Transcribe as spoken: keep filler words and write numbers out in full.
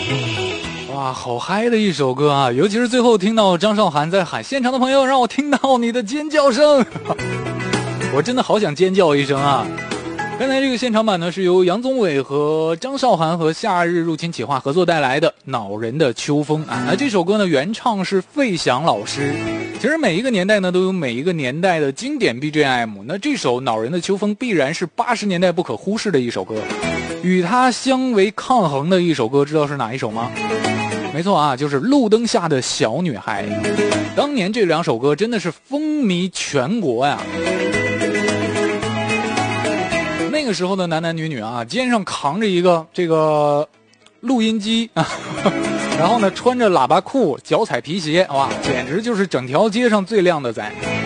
哇，好嗨的一首歌啊！尤其是最后听到张韶涵在喊现场的朋友，让我听到你的尖叫声，我真的好想尖叫一声啊！刚才这个现场版呢，是由杨宗纬和张韶涵和夏日入侵企划合作带来的《恼人的秋风》啊。那这首歌呢，原唱是费翔老师。其实每一个年代呢，都有每一个年代的经典 B G M。那这首《恼人的秋风》必然是八十年代不可忽视的一首歌。与它相为抗衡的一首歌，知道是哪一首吗？没错啊，就是《路灯下的小女孩》。当年这两首歌真的是风靡全国呀。那个时候的男男女女啊，肩上扛着一个这个录音机啊，然后呢穿着喇叭裤，脚踩皮鞋，哇，简直就是整条街上最靓的仔。